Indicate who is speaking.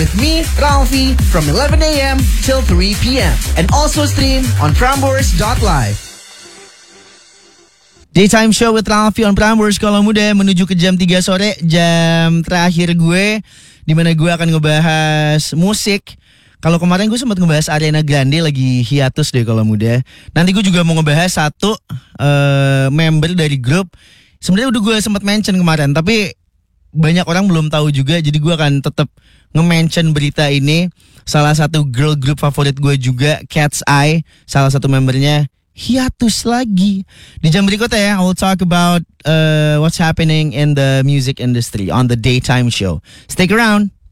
Speaker 1: with me, Ralphie, from 11 a.m. till 3 p.m. And also stream on Prambors.live.
Speaker 2: Daytime Show with Ralphie on Prambors kalau muda menuju ke jam 3 sore, jam terakhir gue, dimana gue akan ngebahas musik. Kalau kemarin gue sempat ngebahas Ariana Grande, lagi hiatus deh kalau muda. Nanti gue juga mau ngebahas satu member dari grup. Sebenarnya udah gue sempat mention kemarin, tapi banyak orang belum tahu juga. Jadi gue akan tetap nge-mention berita ini. Salah satu girl group favorit gue juga, Cat's Eye, salah satu membernya hiatus lagi. Di jam berikutnya ya, I will talk about what's happening in the music industry on the Daytime Show. Stick around.